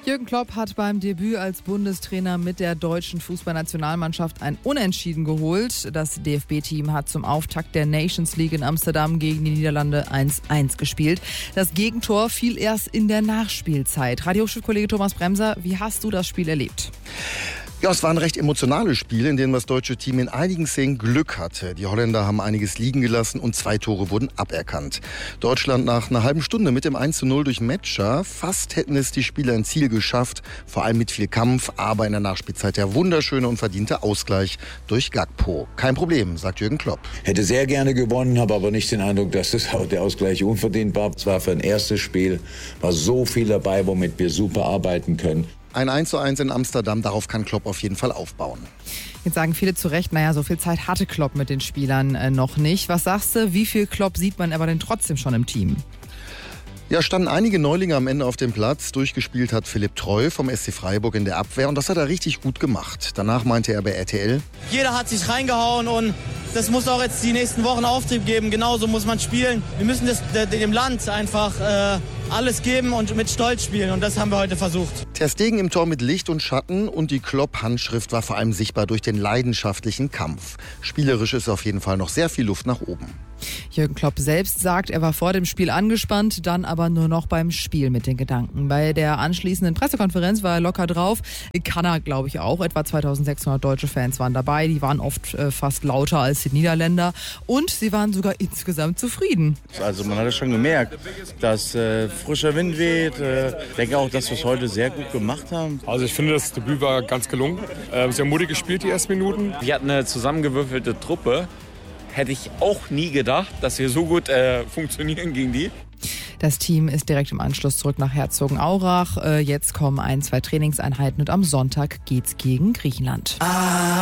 Jürgen Klopp hat beim Debüt als Bundestrainer mit der deutschen Fußballnationalmannschaft ein Unentschieden geholt. Das DFB-Team hat zum Auftakt der Nations League in Amsterdam gegen die Niederlande 1-1 gespielt. Das Gegentor fiel erst in der Nachspielzeit. Radiochefkollege Thomas Bremser, wie hast du das Spiel erlebt? Ja, es war ein recht emotionales Spiel, in dem das deutsche Team in einigen Szenen Glück hatte. Die Holländer haben einiges liegen gelassen und 2 Tore wurden aberkannt. Deutschland nach einer halben Stunde mit dem 1:0 durch Metscher. Fast hätten es die Spieler ins Ziel geschafft, vor allem mit viel Kampf, aber in der Nachspielzeit der wunderschöne und verdiente Ausgleich durch Gakpo. Kein Problem, sagt Jürgen Klopp. Hätte sehr gerne gewonnen, habe aber nicht den Eindruck, dass der Ausgleich unverdient war. Es war für ein erstes Spiel, war so viel dabei, womit wir super arbeiten können. Ein 1:1 in Amsterdam, darauf kann Klopp auf jeden Fall aufbauen. Jetzt sagen viele zu Recht, so viel Zeit hatte Klopp mit den Spielern noch nicht. Was sagst du, wie viel Klopp sieht man aber denn trotzdem schon im Team? Ja, standen einige Neulinge am Ende auf dem Platz. Durchgespielt hat Philipp Treu vom SC Freiburg in der Abwehr und das hat er richtig gut gemacht. Danach meinte er bei RTL: Jeder hat sich reingehauen und das muss auch jetzt die nächsten Wochen Auftrieb geben. Genauso muss man spielen. Wir müssen dem Land einfach alles geben und mit Stolz spielen und das haben wir heute versucht. Ter Stegen im Tor mit Licht und Schatten und die Klopp-Handschrift war vor allem sichtbar durch den leidenschaftlichen Kampf. Spielerisch ist auf jeden Fall noch sehr viel Luft nach oben. Jürgen Klopp selbst sagt, er war vor dem Spiel angespannt, dann aber nur noch beim Spiel mit den Gedanken. Bei der anschließenden Pressekonferenz war er locker drauf. Kann er, glaube ich, auch. Etwa 2600 deutsche Fans waren dabei. Die waren oft fast lauter als die Niederländer. Und sie waren sogar insgesamt zufrieden. Also man hat es schon gemerkt, dass frischer Wind weht. Ich denke auch, dass wir es heute sehr gut gemacht haben. Also ich finde, das Debüt war ganz gelungen. Sehr mutig gespielt, die ersten Minuten. Wir hatten eine zusammengewürfelte Truppe. Hätte ich auch nie gedacht, dass wir so gut funktionieren gegen die. Das Team ist direkt im Anschluss zurück nach Herzogenaurach. Jetzt kommen 1-2 Trainingseinheiten und am Sonntag geht's gegen Griechenland.